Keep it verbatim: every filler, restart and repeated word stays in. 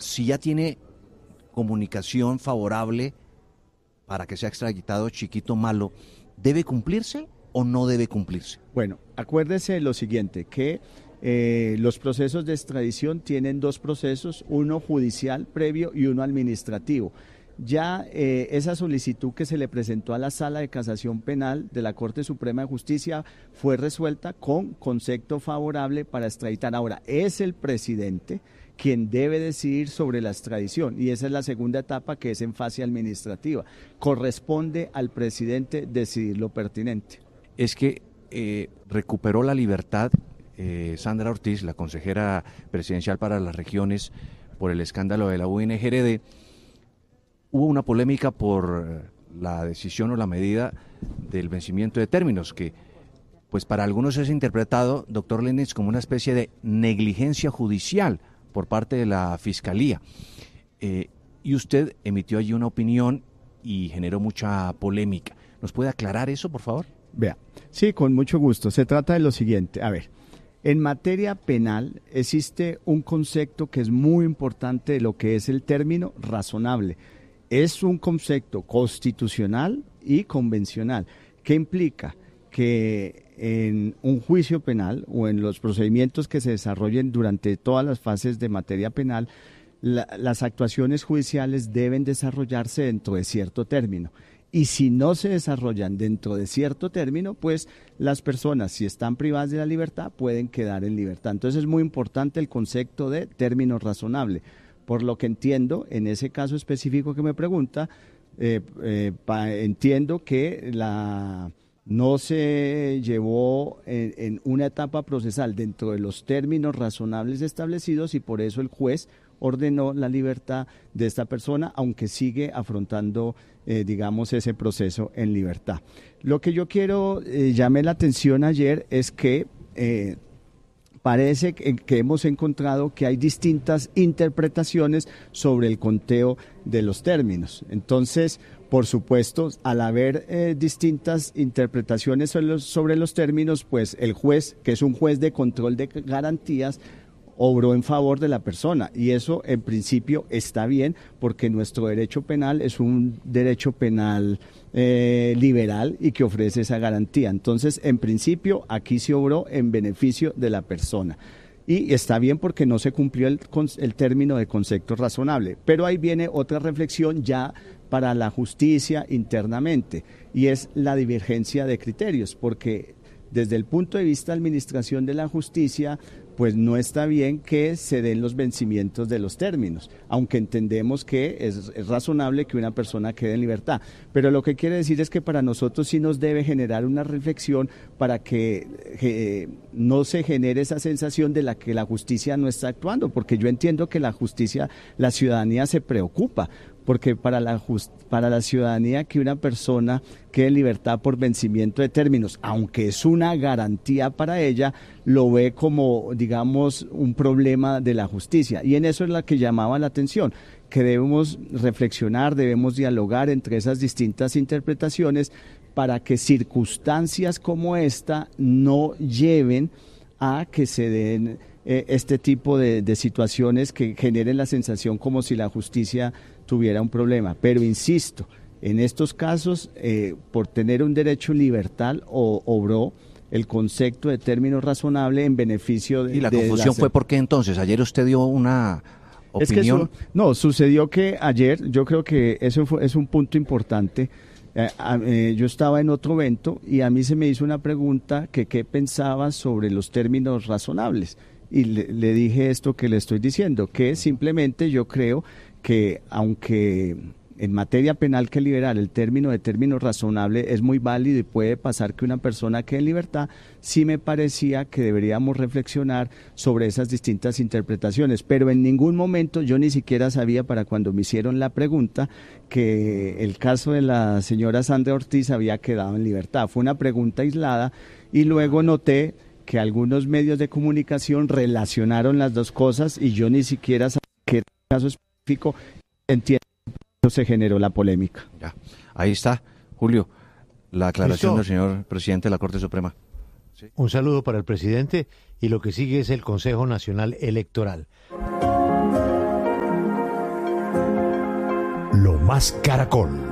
si ya tiene comunicación favorable para que sea extraditado Chiquito Malo, ¿debe cumplirse o no debe cumplirse? Bueno, acuérdese lo siguiente, que eh, los procesos de extradición tienen dos procesos, uno judicial previo y uno administrativo. Ya eh, esa solicitud que se le presentó a la Sala de Casación Penal de la Corte Suprema de Justicia fue resuelta con concepto favorable para extraditar. Ahora, es el presidente quien debe decidir sobre la extradición, y esa es la segunda etapa, que es en fase administrativa. Corresponde al presidente decidir lo pertinente. Es que eh, recuperó la libertad eh, Sandra Ortiz, la consejera presidencial para las regiones, por el escándalo de la U N G R D. Hubo una polémica por la decisión o la medida del vencimiento de términos, que pues para algunos es interpretado, doctor Leniz, como una especie de negligencia judicial por parte de la Fiscalía. Eh, y usted emitió allí una opinión y generó mucha polémica. ¿Nos puede aclarar eso, por favor? Vea, sí, con mucho gusto. Se trata de lo siguiente. A ver, en materia penal existe un concepto que es muy importante de lo que es el término razonable. Es un concepto constitucional y convencional. ¿Qué implica? Que en un juicio penal o en los procedimientos que se desarrollen durante todas las fases de materia penal, la, las actuaciones judiciales deben desarrollarse dentro de cierto término. Y si no se desarrollan dentro de cierto término, pues las personas, si están privadas de la libertad, pueden quedar en libertad. Entonces es muy importante el concepto de término razonable. Por lo que entiendo, en ese caso específico que me pregunta, eh, eh, pa, entiendo que la no se llevó en, en una etapa procesal dentro de los términos razonables establecidos, y por eso el juez ordenó la libertad de esta persona, aunque sigue afrontando, eh, digamos, ese proceso en libertad. Lo que yo quiero, eh, llamé la atención ayer, es que eh, parece que, que hemos encontrado que hay distintas interpretaciones sobre el conteo de los términos. Entonces, por supuesto, al haber eh, distintas interpretaciones sobre los, sobre los términos, pues el juez, que es un juez de control de garantías, obró en favor de la persona, y eso en principio está bien, porque nuestro derecho penal es un derecho penal eh, liberal y que ofrece esa garantía. Entonces, en principio, aquí se obró en beneficio de la persona. Y está bien porque no se cumplió el, el término de concepto razonable. Pero ahí viene otra reflexión ya para la justicia internamente, y es la divergencia de criterios, porque desde el punto de vista de administración de la justicia, pues no está bien que se den los vencimientos de los términos, aunque entendemos que es, es razonable que una persona quede en libertad. Pero lo que quiere decir es que para nosotros sí nos debe generar una reflexión para que eh, no se genere esa sensación de la que la justicia no está actuando, porque yo entiendo que la justicia, la ciudadanía se preocupa, porque para la, just, para la ciudadanía que una persona quede en libertad por vencimiento de términos, aunque es una garantía para ella, lo ve como, digamos, un problema de la justicia. Y en eso es la que llamaba la atención, que debemos reflexionar, debemos dialogar entre esas distintas interpretaciones para que circunstancias como esta no lleven a que se den eh, este tipo de, de situaciones que generen la sensación como si la justicia tuviera un problema. Pero insisto, en estos casos, eh, por tener un derecho libertad, o, obró el concepto de término razonable en beneficio de... ¿Y la de confusión la... fue por qué entonces? Ayer usted dio una opinión... Es que eso, no, sucedió que ayer, yo creo que eso fue, es un punto importante. Eh, eh, yo estaba en otro evento y a mí se me hizo una pregunta que qué pensaba sobre los términos razonables. Y le, le dije esto que le estoy diciendo, que simplemente yo creo que aunque en materia penal que liberal el término de término razonable es muy válido y puede pasar que una persona quede en libertad, sí me parecía que deberíamos reflexionar sobre esas distintas interpretaciones, pero en ningún momento yo ni siquiera sabía, para cuando me hicieron la pregunta, que el caso de la señora Sandra Ortiz había quedado en libertad. Fue una pregunta aislada y luego noté que algunos medios de comunicación relacionaron las dos cosas y yo ni siquiera sabía que era un caso específico. Entiendo que se generó la polémica. Ya, ahí está, Julio, la aclaración del señor presidente de la Corte Suprema. Sí. Un saludo para el presidente, y lo que sigue es el Consejo Nacional Electoral. más Caracol.